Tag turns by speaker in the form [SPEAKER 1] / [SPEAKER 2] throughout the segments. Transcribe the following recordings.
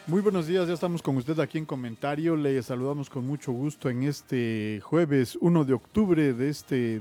[SPEAKER 1] Muy buenos días, ya estamos con usted aquí en comentario. Le saludamos con mucho gusto en este jueves 1 de octubre de este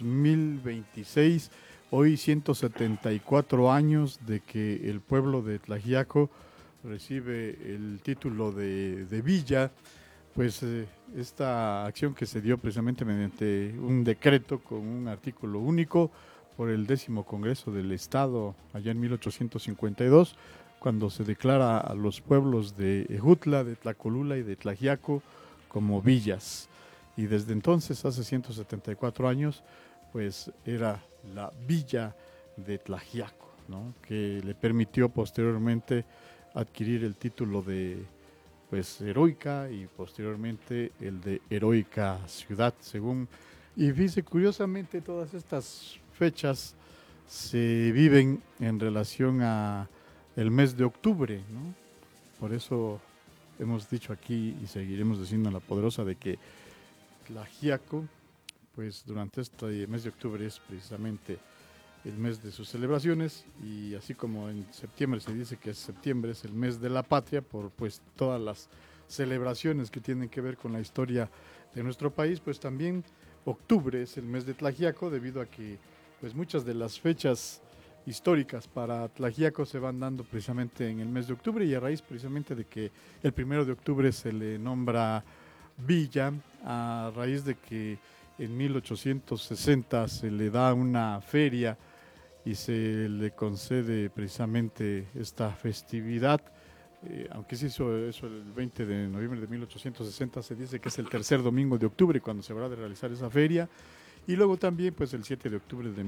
[SPEAKER 1] 2026. Hoy 174 años de que el pueblo de Tlaxiaco recibe el título de villa. Pues esta acción que se dio precisamente mediante un decreto con un artículo único por el 10º Congreso del Estado allá en 1852, cuando se declara a los pueblos de Ejutla, de Tlacolula y de Tlaxiaco como villas. Y desde entonces, hace 174 años, pues era la villa de Tlaxiaco, ¿no? Que le permitió posteriormente adquirir el título de pues heroica y posteriormente el de heroica ciudad, según. Y fíjese, curiosamente todas estas fechas se viven en relación a el mes de octubre, ¿no? Por eso hemos dicho aquí y seguiremos diciendo en La Poderosa de que Tlaxiaco, pues durante este mes de octubre es precisamente el mes de sus celebraciones, y así como en septiembre se dice que septiembre es el mes de la patria por pues todas las celebraciones que tienen que ver con la historia de nuestro país, pues también octubre es el mes de Tlaxiaco, debido a que pues muchas de las fechas históricas para Tlaxiaco se van dando precisamente en el mes de octubre, y a raíz precisamente de que el 1 de octubre se le nombra villa, a raíz de que en 1860 se le da una feria y se le concede precisamente esta festividad. Aunque se hizo eso el 20 de noviembre de 1860, se dice que es el tercer domingo de octubre cuando se habrá de realizar esa feria. Y luego también, pues el 7 de octubre de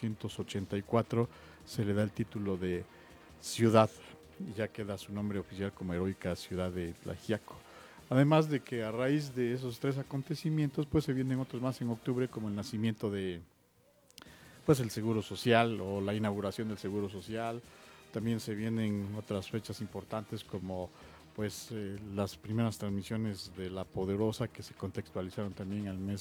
[SPEAKER 1] 1884 se le da el título de ciudad y ya queda su nombre oficial como heroica ciudad de Tlaxiaco. Además de que a raíz de esos tres acontecimientos, pues se vienen otros más en octubre, como el nacimiento de pues el Seguro Social o la inauguración del Seguro Social. También se vienen otras fechas importantes como pues las primeras transmisiones de La Poderosa, que se contextualizaron también al mes